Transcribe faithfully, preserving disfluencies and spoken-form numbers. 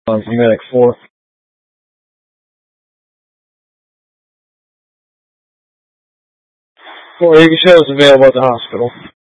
on Medic four. Four, you can show us available at the hospital.